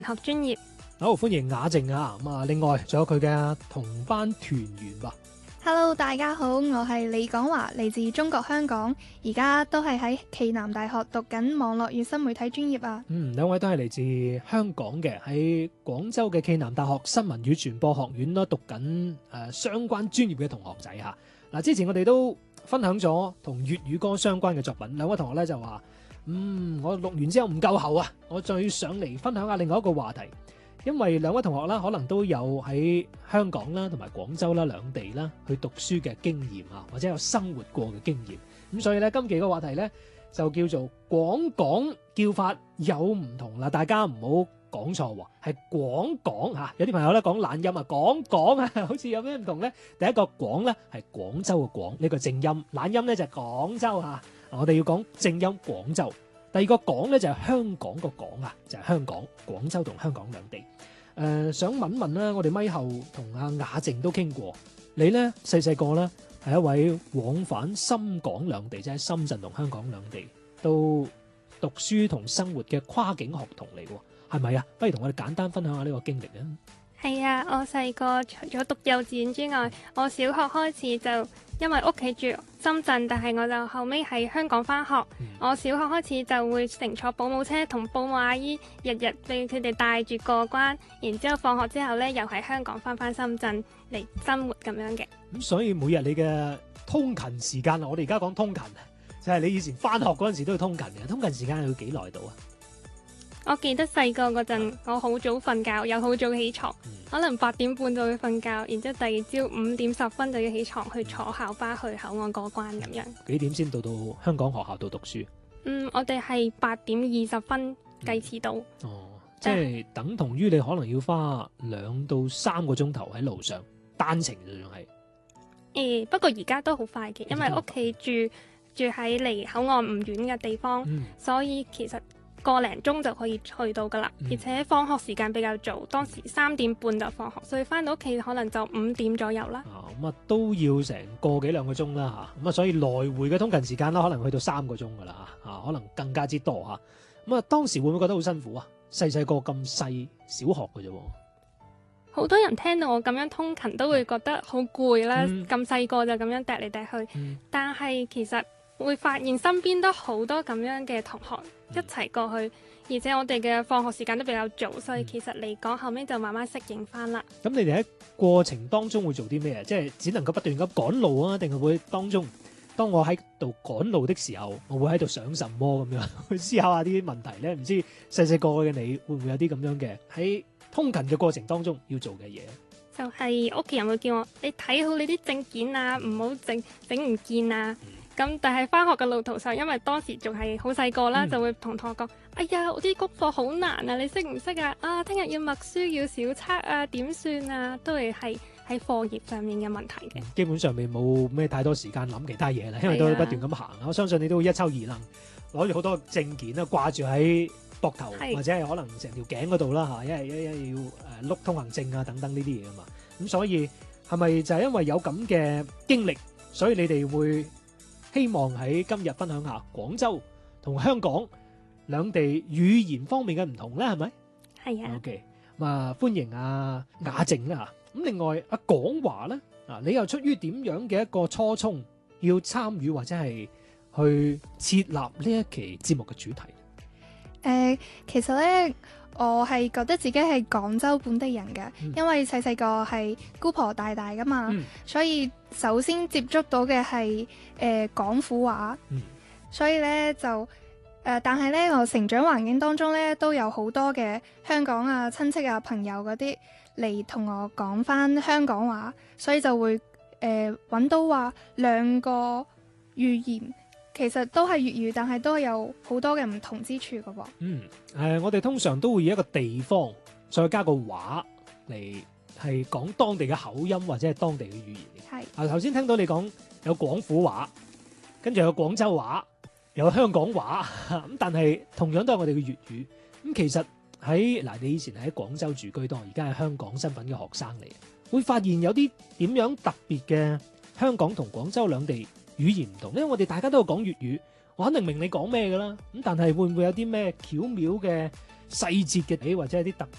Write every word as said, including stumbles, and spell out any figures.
學專業。 好，歡迎雅靜啊！咁啊，另外仲有佢嘅同班團員噃。 Hello，大家好，我係李廣華，嚟自中國香港，而家都係喺暨南大學讀緊網絡與新媒體專業啊。 嗯，兩位都係嚟自香港嘅，喺廣州嘅暨南大學新聞與傳播學院咯，讀緊誒、呃、相關專業嘅同學仔嚇。嗱、啊，之前我哋都分享咗同粵語歌相關嘅作品，兩位同學咧就話：嗯，我錄完之後唔夠喉啊，我再上嚟分享下另外一個話題。因為兩位同學啦，可能都有喺香港啦同埋廣州啦兩地啦去讀書嘅經驗啊，或者有生活過嘅經驗。咁所以咧，今期嘅話題咧就叫做廣港叫法有唔同啦，大家唔好講錯喎，係廣港嚇。有啲朋友咧講懶音啊，廣港啊，好似有咩唔同咧？第一個廣咧係廣州嘅廣，呢個正音；懶音咧就係廣州嚇。我哋要講正音廣州。第二個港咧就係香港個港啊，就係香港、廣州同香港兩地。誒、呃，想問問啦，我哋咪後同阿雅靜都傾過，你咧細細個咧係一位往返深港兩地，即係深圳同香港兩地都讀書同生活嘅跨境學童嚟喎，係咪啊？不如同我哋簡單分享下呢個經歷啊！ 係啊，我細個除咗讀幼稚園之外，我小學開始就因為屋企住深圳，但係我就後尾喺香港返學。嗯、我小學開始就會乘坐保姆車同保姆阿姨日日俾佢哋帶住過關，然之後放學之後咧又喺香港返返深圳嚟生活咁樣嘅。 咁所以每日你嘅通勤時間啊，我哋而家講通勤，就係、是、你以前返學嗰陣時都要通勤嘅，通勤時間要幾耐到啊？ 我記得細個嗰陣，我好早瞓覺，又好早起床，嗯、可能八點半就會瞓覺，然之後第二朝五點十分就要起床去坐校巴去口岸過關咁樣。 幾點先到到香港學校度讀書？ 嗯，我哋係八點二十分計遲到。 嗯、哦，即係等同於你可能要花兩到三個鐘頭喺路上單程仲係。 誒、欸，不過而家都好快嘅，因為屋企住住喺離口岸唔遠嘅地方，嗯、所以其實個零鐘就可以去到噶啦，嗯、而且放學時間比較早，當時三點半就放學，所以翻到屋企可能就五點左右啦。 啊，咁啊都要成個幾兩個鐘啦嚇，咁啊所以來回嘅通勤時間啦，可能去到三個鐘噶啦嚇，啊可能更加之多嚇。咁啊當時會唔會覺得好辛苦啊？細細個咁細小學嘅啫。 好多人聽到我咁樣通勤都會覺得好攰啦，咁細個就咁樣趯嚟趯去，嗯、但係其實會發現身邊都好多咁樣嘅同學一齊過去，而且我哋嘅放學時間都比較早，所以其實嚟講後尾就慢慢適應翻啦。咁、 嗯、你哋喺過程當中會做啲咩啊？即係只能夠不斷咁趕路啊，定係會當中當我喺度趕路的時候，我會喺度想什麼咁樣去思考下啲問題咧？唔知細細個嘅你會唔會有啲咁樣嘅喺通勤嘅過程當中要做嘅嘢？ 就係屋企人會叫我你睇好你啲證件啊，唔好整整唔見啊。咁、嗯、但係返學嘅路途上，因為當時仲係好細個啦，嗯、就會同同學講：哎呀，我啲功課好難啊，你識唔識啊？啊，聽日要默書要小測啊，點算啊？都係係喺課業上面嘅問題嘅。 基本上未冇咩太多時間諗其他嘢啦，因為都不斷咁行。啊、我相信你都會一抽二掕，攞住好多證件啊，掛住喺膊頭是或者係可能成條頸嗰度啦嚇，因為一一要誒碌通行證啊等等呢啲嘢啊嘛。咁所以係咪就係因為有咁嘅經歷，所以你哋會希望喺今日分享下廣州同香港兩地語言方面嘅唔同咧？係咪？ 係啊。 OK，咁啊歡迎阿雅靜啦嚇。咁另外阿廣華咧啊，你又出於點樣嘅一個初衷要參與或者係去設立呢一期節目嘅主題？ 誒、呃，其實咧，我係覺得自己係廣州本地人嘅，嗯、因為細細個係姑婆大大噶嘛，嗯、所以首先接觸到嘅係誒廣府話，嗯、所以咧就誒、呃，但係咧我成長環境當中咧都有好多嘅香港啊親戚啊朋友嗰啲嚟同我講翻香港話，所以就會誒揾、呃、到話兩個語言。其實都係粵語，但係都有好多嘅唔同之處噶噃。嗯， 誒、呃，我哋通常都會以一個地方再加個話嚟，係講當地嘅口音或者係當地嘅語言嘅。係是。啊，頭先聽到你講有廣府話，跟住有廣州話，有香港話，咁但係同樣都係我哋嘅粵語。咁其實喺嗱，你以前喺廣州住居多，而家係香港身份嘅學生嚟，會發現有啲點樣特別嘅香港同廣州兩地語言唔同，因為我哋大家都有講粵語，我肯定明你講咩噶啦。咁但係會唔會有啲咩巧妙嘅細節嘅或者係啲特